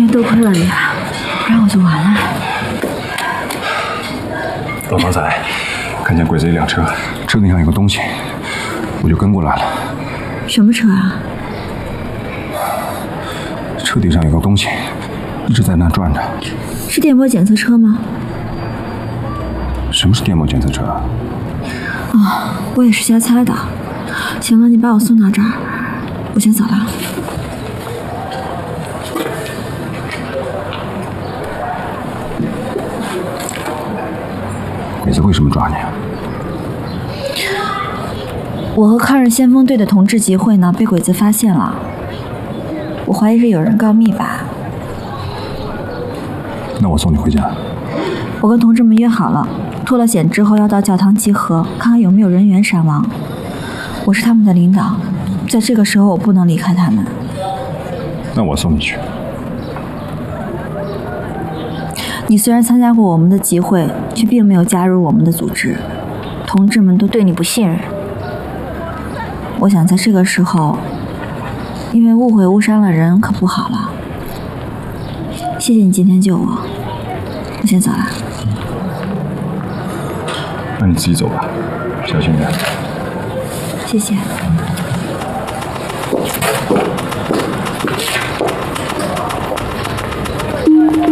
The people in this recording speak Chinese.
多亏了你啊，不然我就完了。 我刚才看见鬼子一辆车，车顶上有个东西，我就跟过来了。 什么车啊？ 车顶上有个东西，一直在那转着。 是电波检测车吗？ 什么是电波检测车啊？ 哦，我也是瞎猜的。行了，你把我送到这儿，我先走了。 鬼子为什么抓你啊？ 我和抗日先锋队的同志集会呢，被鬼子发现了。我怀疑是有人告密吧。 那我送你回家。 我跟同志们约好了，脱了险之后要到教堂集合，看看有没有人员伤亡。我是他们的领导，在这个时候我不能离开他们。 那我送你去。 你虽然参加过我们的集会，却并没有加入我们的组织，同志们都对你不信任。我想在这个时候，因为误会误伤了人，可不好了。谢谢你今天救我，我先走了。 那你自己走吧，小心点。 谢谢。